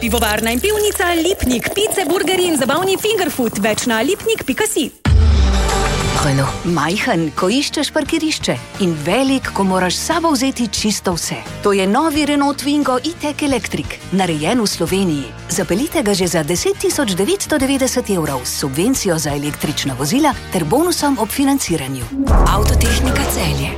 Pivovarna in pivnica Lipnik, pice, burgeri in zabavni fingerfood, več na lipnik.si. Renault. Majhen, ko iščeš parkirišče in velik, ko moraš s sabo vzeti čisto vse. To je novi Renault Twingo E-Tech Electric, narejen v Sloveniji. Zapeljite ga že za 10.990 € s subvencijo za električna vozila ter bonusom ob financiranju. Avtotehnika Celje.